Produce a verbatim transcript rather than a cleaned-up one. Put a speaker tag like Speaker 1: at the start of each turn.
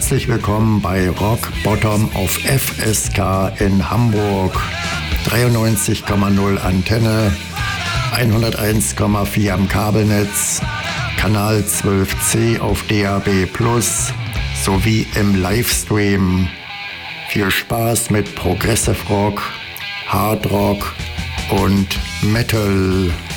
Speaker 1: Herzlich willkommen bei Rock Bottom auf F S K in Hamburg. dreiundneunzig Komma null Antenne, hunderteins Komma vier am Kabelnetz, Kanal zwölf C auf D A B plus sowie im Livestream. Viel Spaß mit Progressive Rock, Hard Rock und Metal.